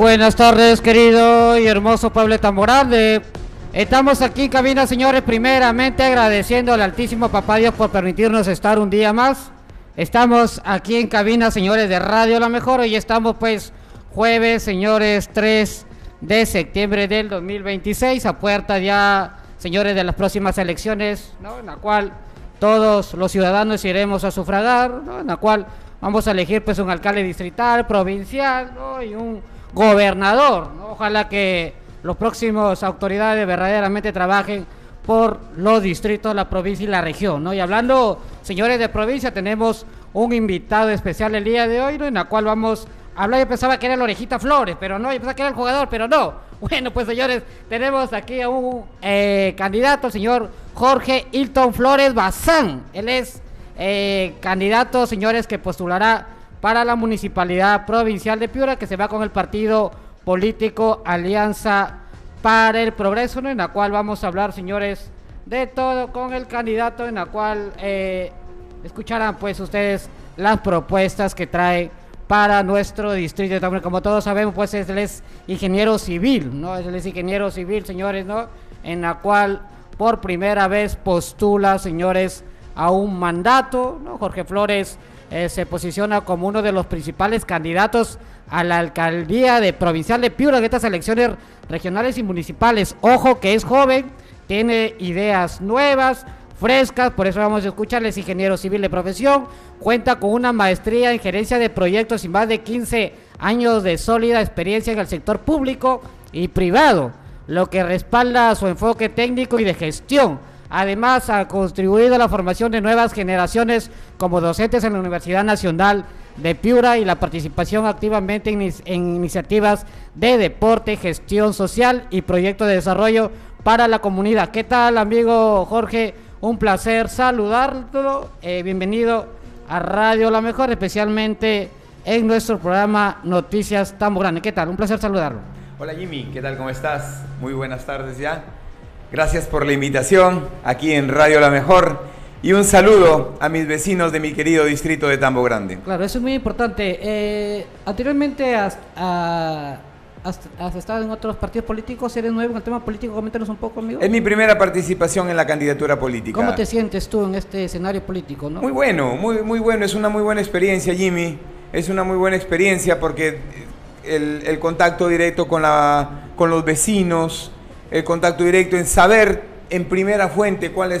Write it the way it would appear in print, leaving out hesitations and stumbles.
Buenas tardes, querido y hermoso pueblo de Tambo Grande. Estamos aquí en cabina, señores, primeramente agradeciendo al Altísimo Papá Dios por permitirnos estar un día más. Estamos aquí en cabina, señores, de Radio La Mejor. Hoy estamos, pues, jueves, señores, 3 de septiembre del 2026, a puerta ya, señores, de las próximas elecciones, ¿no?, en la cual todos los ciudadanos iremos a sufragar, ¿no?, en la cual vamos a elegir, pues, un alcalde distrital, provincial, ¿no?, y un gobernador, ¿no? Ojalá que los próximos autoridades verdaderamente trabajen por los distritos, la provincia y la región, ¿no? Y hablando, señores de provincia, tenemos un invitado especial el día de hoy, ¿no?, en la cual vamos a hablar. Yo pensaba que era la Orejita Flores, pero no, yo pensaba que era el jugador, pero no. Bueno, pues, señores, tenemos aquí a un candidato, el señor Jorge Hilton Flores Bazán. Él es candidato, señores, que postulará para la Municipalidad Provincial de Piura, que se va con el partido político Alianza para el Progreso, ¿no?, en la cual vamos a hablar, señores, de todo con el candidato, en la cual escucharán, pues, ustedes las propuestas que trae para nuestro distrito. Como todos sabemos, pues, él es ingeniero civil, ¿no? Él es ingeniero civil, señores, ¿no?, en la cual por primera vez postula, señores, a un mandato, ¿no? Jorge Flores se posiciona como uno de los principales candidatos a la alcaldía de provincial de Piura en estas elecciones regionales y municipales. Ojo que es joven, tiene ideas nuevas, frescas, por eso vamos a escucharles. Ingeniero civil de profesión, cuenta con una maestría en gerencia de proyectos y más de 15 años de sólida experiencia en el sector público y privado, lo que respalda su enfoque técnico y de gestión. Además, ha contribuido a la formación de nuevas generaciones como docentes en la Universidad Nacional de Piura y la participación activamente en iniciativas de deporte, gestión social y proyectos de desarrollo para la comunidad. ¿Qué tal, amigo Jorge? Un placer saludarlo. Bienvenido a Radio La Mejor, especialmente en nuestro programa Noticias Tambo Grande. ¿Qué tal? Un placer saludarlo. Hola, Jimmy, ¿qué tal? ¿Cómo estás? Muy buenas tardes ya. Gracias por la invitación aquí en Radio La Mejor y un saludo a mis vecinos de mi querido distrito de Tambo Grande. Claro, eso es muy importante. Anteriormente has estado en otros partidos políticos, eres nuevo en el tema político, coméntanos un poco, amigo. Es mi primera participación en la candidatura política. ¿Cómo te sientes tú en este escenario político, no? Muy bueno, muy bueno, es una muy buena experiencia, Jimmy, es una muy buena experiencia porque el contacto directo con los vecinos, el contacto directo en saber en primera fuente cuáles